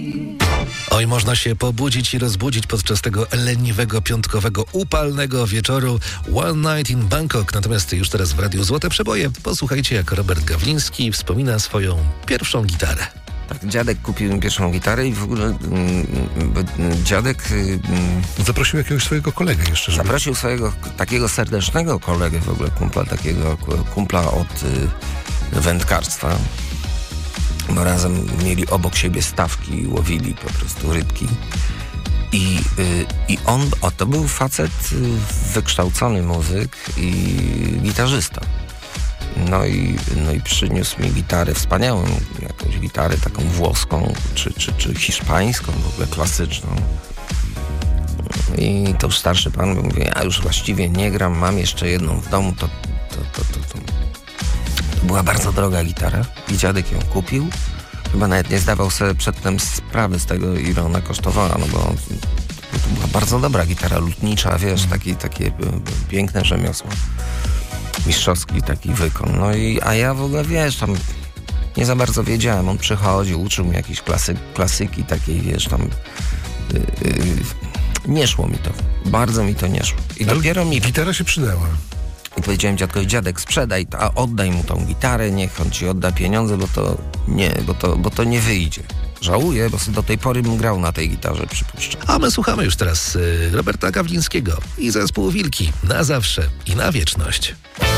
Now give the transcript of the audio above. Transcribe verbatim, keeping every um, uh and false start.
Oj, można się pobudzić i rozbudzić podczas tego leniwego, piątkowego, upalnego wieczoru One Night in Bangkok. Natomiast już teraz w Radiu Złote Przeboje posłuchajcie, jak Robert Gawliński wspomina swoją pierwszą gitarę. Tak, dziadek kupił mi pierwszą gitarę i w ogóle mm, dziadek... Mm, Zaprosił jakiegoś swojego kolegę jeszcze. Żeby... Zaprosił swojego takiego serdecznego kolegę, w ogóle kumpla, takiego kumpla od y, wędkarstwa. Bo razem mieli obok siebie stawki i łowili po prostu rybki. I, y, i on, o, to był facet y, wykształcony muzyk i gitarzysta. No i, no i przyniósł mi gitarę, wspaniałą jakąś gitarę taką włoską, czy, czy, czy hiszpańską, w ogóle klasyczną. I to już starszy pan mówi, ja już właściwie nie gram, mam jeszcze jedną w domu, to, to, to, to, to. to była bardzo droga gitara i dziadek ją kupił. Chyba nawet nie zdawał sobie przedtem sprawy z tego, ile ona kosztowała, no bo to była bardzo dobra gitara lutnicza, wiesz, taki, takie piękne rzemiosło. Mistrzowski taki wykon. No i, a ja w ogóle, wiesz, tam nie za bardzo wiedziałem. On przychodził, uczył mnie jakieś klasy, klasyki takiej, wiesz, tam yy, yy, nie szło mi to. Bardzo mi to nie szło. I Ale dopiero mi... Gitara się przydała. I powiedziałem dziadkowi, dziadek, sprzedaj to, a oddaj mu tą gitarę, niech on ci odda pieniądze, bo to nie, bo to, bo to nie wyjdzie. Żałuję, bo do tej pory bym grał na tej gitarze, przypuszczam. A my słuchamy już teraz y, Roberta Gawlińskiego i zespół Wilki na zawsze i na wieczność.